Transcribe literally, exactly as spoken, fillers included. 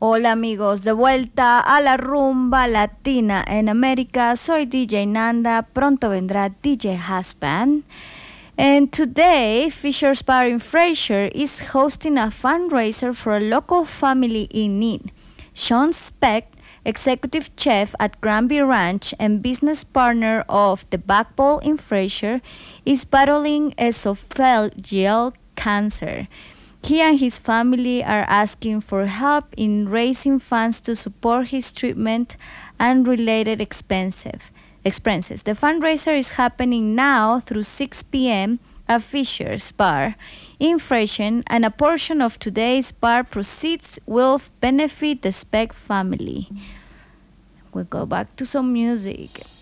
Hola amigos, de vuelta a la rumba latina en América. Soy D J Nanda, pronto vendrá D J Husband. And today, Fisher's Bar in Fraser is hosting a fundraiser for a local family in need. Sean Speck, executive chef at Granby Ranch and business partner of the Back Bowl in Fraser, is battling esophageal cancer. He and his family are asking for help in raising funds to support his treatment and related expensive expenses. The fundraiser is happening now through six p m at Fisher's Bar in Frisian, and a portion of today's bar proceeds will benefit the Speck family. We'll go back to some music.